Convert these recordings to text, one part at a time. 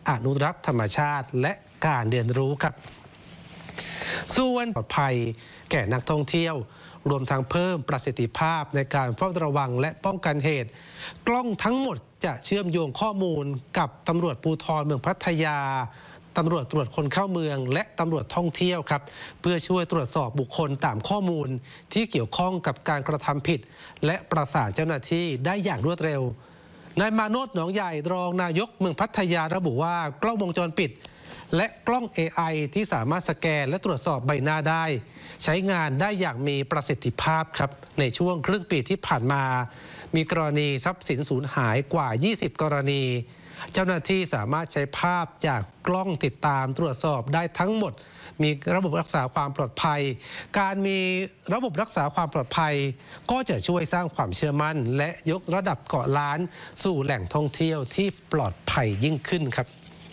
อนุรักษ์ธรรมชาติและการเรียนรู้ครับส่วนปลอดภัยแก่นักท่องเที่ยวรวมทั้งเพิ่มประสิทธิภาพในการเฝ้าระวังและป้องกันเหตุกล้องทั้งหมดจะเชื่อมโยงข้อมูลกับตำรวจภูธรเมืองพัทยาตำรวจตรวจคนเข้าเมืองและตำรวจท่องเที่ยวครับเพื่อช่วยตรวจสอบบุคคลตามข้อมูลที่เกี่ยวข้องกับการกระทำผิดและประสานเจ้าหน้าที่ได้อย่างรวดเร็วนายมาโนช หนองใหญ่รองนายกเมืองพัทยาระบุว่ากล้องวงจรปิดและกล้อง AI ที่สามารถสแกนและตรวจสอบใบหน้าได้ใช้งานได้อย่างมีประสิทธิภาพครับในช่วงครึ่งปีที่ผ่านมามีกรณีทรัพย์สินสูญหายกว่า20กรณีเจ้าหน้าที่สามารถใช้ภาพจากกล้องติดตามตรวจสอบได้ทั้งหมดมีระบบรักษาความปลอดภัยการมีระบบรักษาความปลอดภัยก็จะช่วยสร้างความเชื่อมั่นและยกระดับเกาะล้านสู่แหล่งท่องเที่ยวที่ปลอดภัยยิ่งขึ้นครับ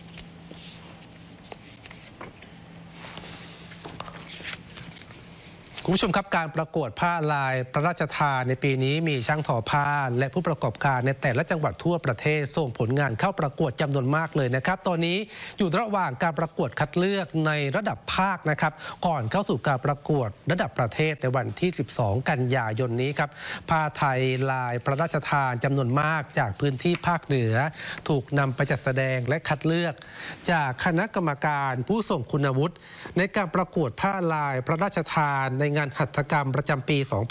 คุณผู้ชมครับการประกวดผ้าลายพระราชทานในปีนี้มีช่างทอผ้าและผู้ประกอบการในแต่ละจังหวัดทั่วประเทศส่งผลงานเข้าประกวดจำนวนมากเลยนะครับตอนนี้อยู่ระหว่างการประกวดคัดเลือกในระดับภาคนะครับก่อนเข้าสู่การประกวดระดับประเทศในวันที่12กันยายนนี้ครับผ้าไทยลายพระราชทานจำนวนมากจากพื้นที่ภาคเหนือถูกนำไปจัดแสดงและคัดเลือกจากคณะกรรมการผู้ทรงคุณวุฒิในการประกวดผ้าลายพระราชทานในงานหัตถกรรมประจำปี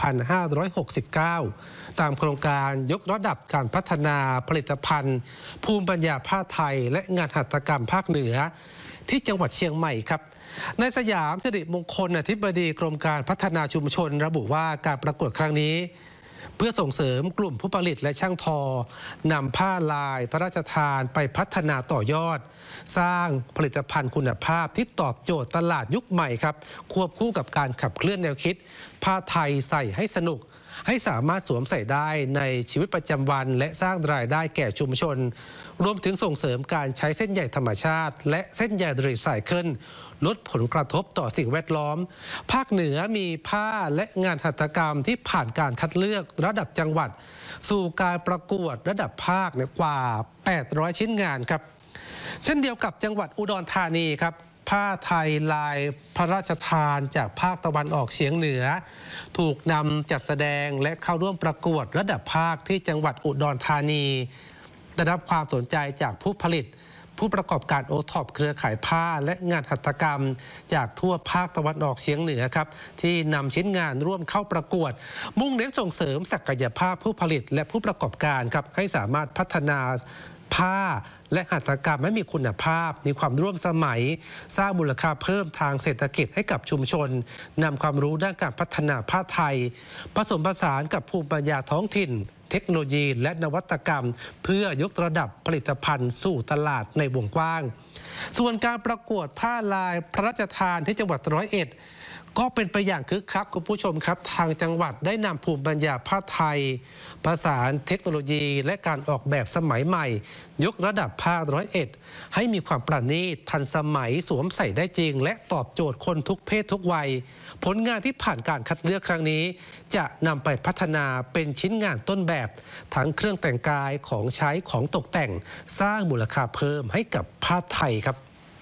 2569 ตามโครงการยกระดับการพัฒนาผลิตภัณฑ์ภูมิปัญญาผ้าไทยและงานหัตถกรรมภาคเหนือที่จังหวัดเชียงใหม่ครับในสยามสิริมงคลอธิบดีกรมการพัฒนาชุมชนระบุว่าการประกวดครั้งนี้เพื่อส่งเสริมกลุ่มผู้ผลิตและช่างทอนำผ้าลายพระราชทานไปพัฒนาต่อยอดสร้างผลิตภัณฑ์คุณภาพที่ตอบโจทย์ตลาดยุคใหม่ครับควบคู่กับการขับเคลื่อนแนวคิดผ้าไทยใส่ให้สนุกให้สามารถสวมใส่ได้ในชีวิตประจำวันและสร้างรายได้แก่ชุมชนรวมถึงส่งเสริมการใช้เส้นใยธรรมชาติและเส้นใยรีไซเคิลลดผลกระทบต่อสิ่งแวดล้อมภาคเหนือมีผ้าและงานหัตถกรรมที่ผ่านการคัดเลือกระดับจังหวัดสู่การประกวดระดับภาคกว่า800ชิ้นงานครับเช่นเดียวกับจังหวัดอุดรธานีครับผ้าไทยลายพระราชทานจากภาคตะวันออกเฉียงเหนือถูกนำจัดแสดงและเข้าร่วมประกวดระดับภาคที่จังหวัดอุดรธานีได้รับความสนใจจากผู้ผลิตผู้ประกอบการโอท็อปเครือข่ายผ้าและงานหัตถกรรมจากทั่วภาคตะวันออกเฉียงเหนือครับที่นำชิ้นงานร่วมเข้าประกวดมุ่งเน้นส่งเสริมศักยภาพผู้ผลิตและผู้ประกอบการครับให้สามารถพัฒนาผ้าและหัตถกรรมให้มีคุณภาพมีความร่วมสมัยสร้างมูลค่าเพิ่มทางเศรษฐกิจให้กับชุมชนนำความรู้ด้านการพัฒนาผ้าไทยผสมผสานกับภูมิปัญญาท้องถิ่นเทคโนโลยีและนวัตกรรมเพื่อยกระดับผลิตภัณฑ์สู่ตลาดในวงกว้างส่วนการประกวดผ้าลายพระราชทานที่จังหวัด101ก็เป็นไปอย่างคึกคักคุณผู้ชมครับทางจังหวัดได้นำภูมิปัญญาผ้าไทยประสานเทคโนโลยีและการออกแบบสมัยใหม่ยกระดับผ้า101ให้มีความประณีตทันสมัยสวมใส่ได้จริงและตอบโจทย์คนทุกเพศทุกวัยผลงานที่ผ่านการคัดเลือกครั้งนี้จะนำไปพัฒนาเป็นชิ้นงานต้นแบบทั้งเครื่องแต่งกายของใช้ของตกแต่งสร้างมูลค่าเพิ่มให้กับผ้าไทยครับ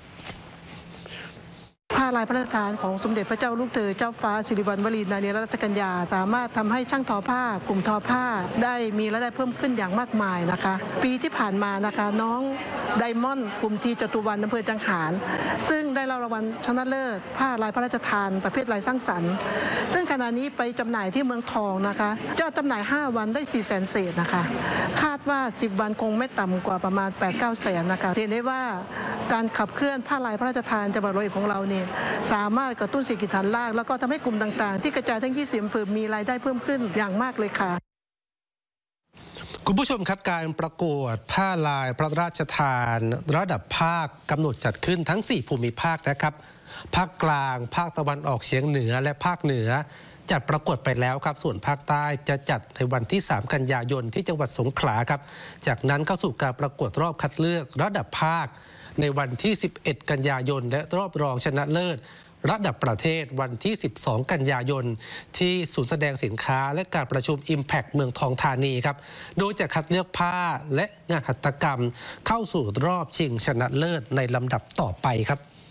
ผ้าลายพระราชทานของสมเด็จพระเจ้าลูกเธอเจ้าฟ้าสิริวัณวรีนารีรัตนกัญญาสามารถทำให้ช่างทอผ้ากลุ่มทอผ้าได้มีรายได้เพิ่มขึ้นอย่างมากมายนะคะปีที่ผ่านมานะคะน้องไดมอนด์กลุ่มทีจตุวรรณอำเภอจังหารซึ่งได้รับรางวัลชนะเลิศผ้าลายพระราชทานประเภทลายสร้างสรรค์ซึ่งขณะนี้ไปจำหน่ายที่เมืองทองนะคะยอดจำหน่าย5วันได้400,000 เศษนะคะคาดว่า10วันคงไม่ต่ำกว่าประมาณ 8-9 แสนนะคะเห็นได้ว่าการขับเคลื่อนผ้าลายพระราชทานจังหวัด101ของเราเนี่ยสามารถกระตุ้นเศรษฐกิจฐานรากแล้วก็ทำให้กลุ่มต่างๆที่กระจายทั้ง20อำเภอมีรายได้เพิ่มขึ้นอย่างมากเลยค่ะคุณผู้ชมครับการประกวดผ้าลายพระราชทานระดับภาคกำหนดจัดขึ้นทั้ง4ภูมิภาคนะครับภาคกลางภาคตะวันออกเฉียงเหนือและภาคเหนือจัดประกวดไปแล้วครับส่วนภาคใต้จะจัดในวันที่3กันยายนที่จังหวัดสงขลาครับจากนั้นเข้าสู่การประกวดรอบคัดเลือกระดับภาคในวันที่11กันยายนและรอบรองชนะเลิศระดับประเทศวันที่ 12 กันยายนที่ศูนย์แสดงสินค้าและการประชุม Impact เมืองทองธานีครับโดยจะคัดเลือกผ้าและงานหัตถกรรมเข้าสู่รอบชิงชนะเลิศในลำดับต่อไปครับ